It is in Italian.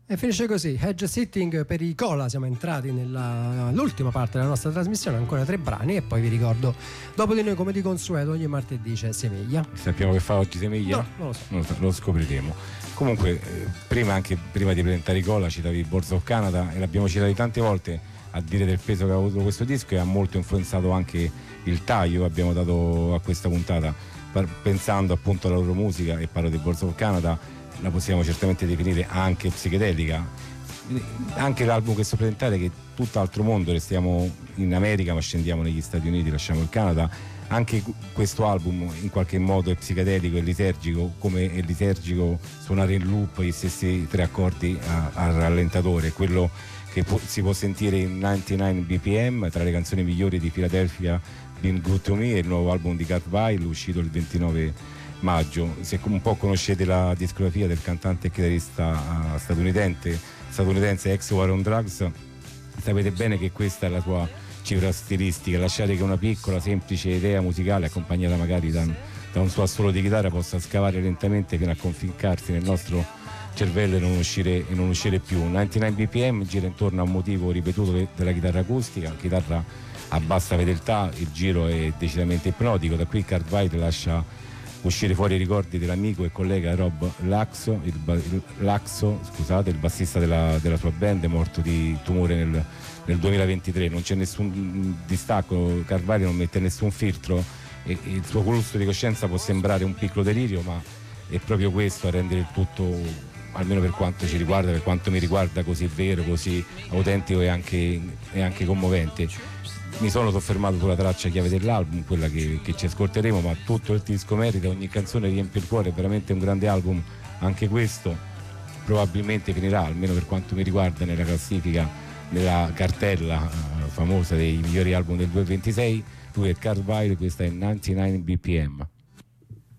E finisce così, Hedge Sitting per i Cola. Siamo entrati nell'ultima parte della nostra trasmissione, ancora 3 brani, e poi vi ricordo, dopo di noi come di consueto ogni martedì c'è Semiglia. Sappiamo che fa oggi Semiglia? No, non lo so. Lo scopriremo. Comunque prima di presentare i Cola citavi Boards of Canada, e l'abbiamo citato tante volte a dire del peso che ha avuto questo disco, e ha molto influenzato anche il taglio che abbiamo dato a questa puntata, pensando appunto alla loro musica. E parlo di Boards of Canada, la possiamo certamente definire anche psichedelica. Anche l'album che sto presentare, che è tutt'altro mondo, restiamo in America ma scendiamo negli Stati Uniti, lasciamo il Canada. Anche questo album in qualche modo è psichedelico e lisergico, come è lisergico suonare in loop gli stessi 3 accordi al rallentatore, quello che si può sentire in 99 BPM, tra le canzoni migliori di Philadelphia, Been Good to Me, e il nuovo album di Cartwheel uscito il 29 maggio. Se un po' conoscete la discografia del cantante e chitarrista statunitense ex War on Drugs, sapete bene che questa è la sua cifra stilistica: lasciare che una piccola semplice idea musicale, accompagnata magari da un suo assolo di chitarra, possa scavare lentamente fino a conficcarsi nel nostro cervello e non uscire più. 99 BPM gira intorno a un motivo ripetuto della chitarra acustica, chitarra a bassa fedeltà, il giro è decisamente ipnotico. Da qui Cartwheel lascia uscire fuori i ricordi dell'amico e collega Rob Laxo, il bassista della sua band, morto di tumore nel 2023. Non c'è nessun distacco, Cartwheel non mette nessun filtro, e il suo flusso di coscienza può sembrare un piccolo delirio, ma è proprio questo a rendere il tutto, almeno per quanto ci riguarda, per quanto mi riguarda, così vero, così autentico e anche commovente. Mi sono soffermato sulla traccia chiave dell'album, quella che ci ascolteremo, ma tutto il disco merita, ogni canzone riempie il cuore, è veramente un grande album. Anche questo probabilmente finirà, almeno per quanto mi riguarda, nella classifica, nella cartella famosa dei migliori album del 2026. Lui è Cartwheel, questa è 99 BPM.